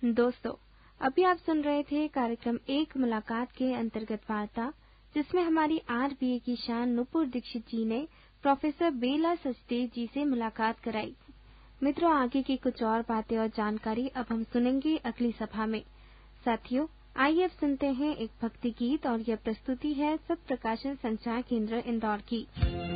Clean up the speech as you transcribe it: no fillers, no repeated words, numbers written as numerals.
दोस्तों, अभी आप सुन रहे थे कार्यक्रम एक मुलाकात के अंतर्गत वार्ता, जिसमें हमारी आरबीए की शान नुपुर दीक्षित जी ने प्रोफेसर बेला सचदेव जी से मुलाकात कराई। मित्रों, आगे की कुछ और बातें और जानकारी अब हम सुनेंगे अगली सभा में। साथियों, आइए अब सुनते हैं एक भक्ति गीत और यह प्रस्तुति है सत्प्रकाशन संचार केंद्र इंदौर की।